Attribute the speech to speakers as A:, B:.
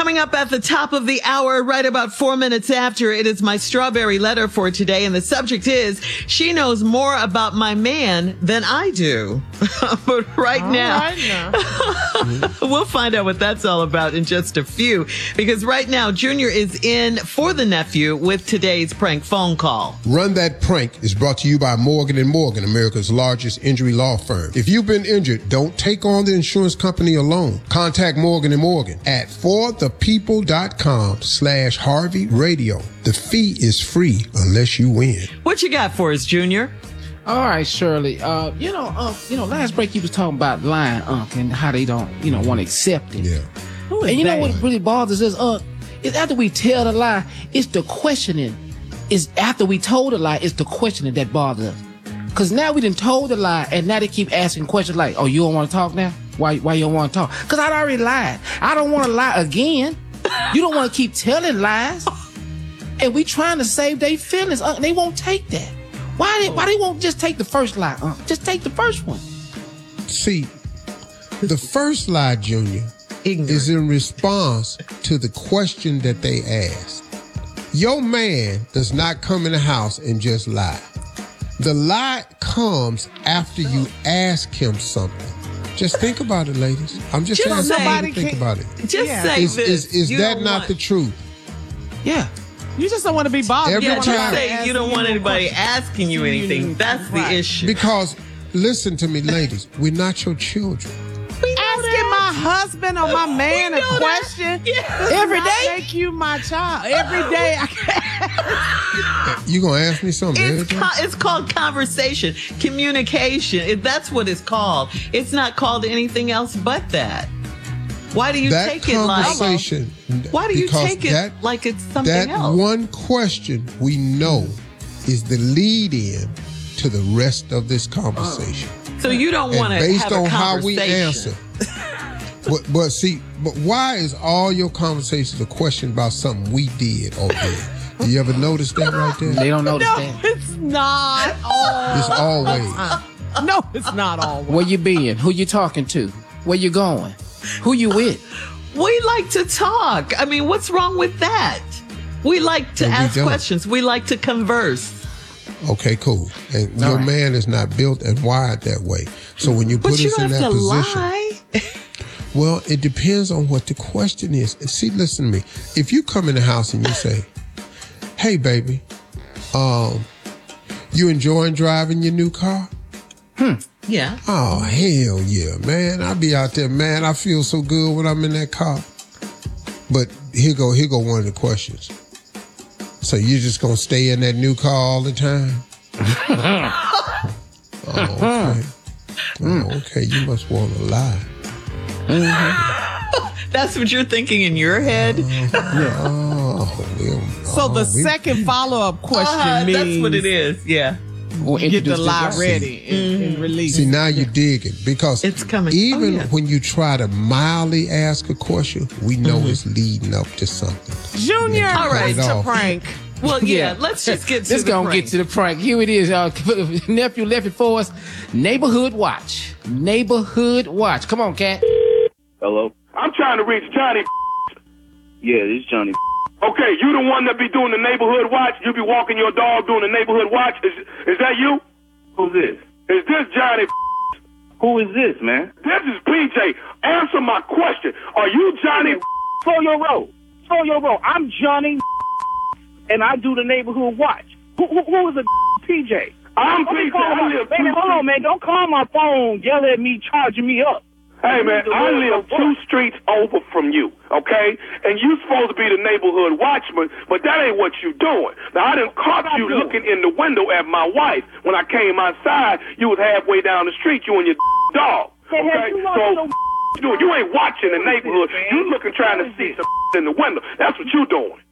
A: Coming up at the top of the hour, right about 4 minutes after, it is my strawberry letter for today. And the subject is, she knows more about my man than I do. But right now, we'll find out what that's all about in just a few. Because right now, Junior is in for the nephew with today's prank phone call.
B: Run That Prank is brought to you by Morgan & Morgan, America's largest injury law firm. If you've been injured, don't take on the insurance company alone. Contact Morgan & Morgan at forthepeople.com/Harvey Radio. The fee is free unless you win.
A: What you got for us, Junior?
C: All right, Shirley. Last break you was talking about lying, and how they don't, want to accept it.
B: Yeah.
C: And you know what really bothers us, is after we tell the lie, it's the questioning. It's after we told the lie, it's the questioning that bothers us. Because now we done told the lie, and now they keep asking questions like, oh, you don't want to talk now? Why you don't want to talk? Because I already lied. I don't want to lie again. You don't want to keep telling lies. And we trying to save their feelings. They won't take that. Why they won't just take the first lie? Just take the first one.
B: See, the first lie, Junior, is in response to the question that they asked. Your man does not come in the house and just lie. The lie comes after you ask him something. Just think about it, ladies. I'm just asking you to think about it.
A: Just say this.
B: Is that not the truth?
C: Yeah.
D: You just don't want to be bothered.
A: Just say you don't want anybody asking you anything. That's the issue.
B: Because, listen to me, ladies, we're not your children.
D: Asking my husband or my man a question
A: every day.
D: Make you my child every day. I can't.
B: You gonna ask me something?
A: It's called conversation, communication. That's what it's called. It's not called anything else but that. Why do you take it like? Why do you take it like it's something else?
B: That one question we know is the lead-in to the rest of this conversation.
A: So you don't want to have a conversation. Based on how we answer. But
B: why is all your conversations a question about something we did or did? Do you ever notice that right there?
C: They don't notice that.
D: It's not always.
B: It's always.
D: No, it's not always.
C: Where you been? Who you talking to? Where you going? Who you with?
A: We like to talk. I mean, what's wrong with that? We like to ask questions. We like to converse.
B: Okay, cool. And your man is not built and wired that way. So when you put us in that position,
A: lie.
B: Well, it depends on what the question is. See, listen to me. If you come in the house and you say, "Hey, baby, you enjoying driving your new car?"
A: Yeah.
B: Oh, hell yeah, man. I be out there, man. I feel so good when I'm in that car. But here go one of the questions. So you're just going to stay in that new car all the time? Okay. You must want to lie.
A: That's what you're thinking in your head?
D: So the second follow-up question means...
A: That's what it is, yeah.
D: Get the lie ready and release.
B: See, now you're digging because
A: it's coming.
B: Even when you try to mildly ask a question, we know it's leading up to something.
D: Junior, all right, to prank.
A: Well, let's just get to
C: Let's go get to the prank. Here it is. Nephew left it for us. Neighborhood Watch. Neighborhood Watch. Come on, Cat.
E: Hello?
F: I'm trying to reach Johnny.
E: Yeah, this is Johnny.
F: Okay, you the one that be doing the neighborhood watch? You be walking your dog doing the neighborhood watch? Is that you?
E: Who's this?
F: Is this Johnny?
E: Who is this, man?
F: This is PJ. Answer my question. Are you Johnny?
E: Slow your roll. I'm Johnny, and I do the neighborhood watch. Who is a PJ?
F: I'm PJ.
E: Hold on, man. Don't call my phone, yell at me, charging me up.
F: Hey, man, I live 2 streets over from you, okay? And you supposed to be the neighborhood watchman, but that ain't what you doing. Now, I done caught you looking in the window at my wife. When I came outside, you was halfway down the street, you and your dog, okay? So, you ain't watching the neighborhood. You looking trying to see some in the window. That's what you doing.